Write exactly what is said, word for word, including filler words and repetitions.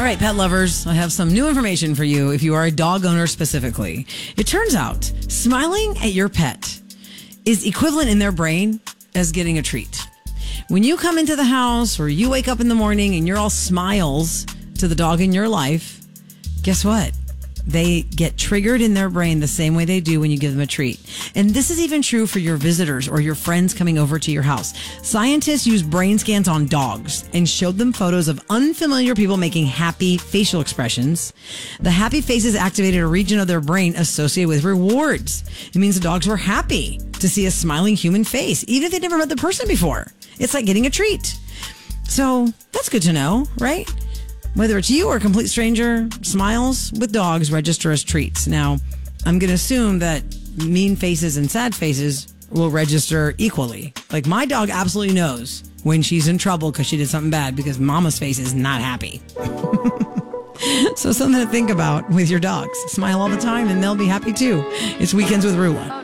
All right, pet lovers, I have some new information for you if you are a dog owner specifically. It turns out smiling at your pet is equivalent in their brain as getting a treat. When you come into the house or you wake up in the morning and you're all smiles to the dog in your life, guess what? They get triggered in their brain the same way they do when you give them a treat. And this is even true for your visitors or your friends coming over to your house. Scientists used brain scans on dogs and showed them photos of unfamiliar people making happy facial expressions. The happy faces activated a region of their brain associated with rewards. It means the dogs were happy to see a smiling human face, even if they'd never met the person before. It's like getting a treat. So that's good to know, right? Whether it's you or a complete stranger, smiles with dogs register as treats. Now, I'm going to assume that mean faces and sad faces will register equally. Like, my dog absolutely knows when she's in trouble because she did something bad because mama's face is not happy. So something to think about with your dogs. Smile all the time and they'll be happy too. It's Weekends with Rula.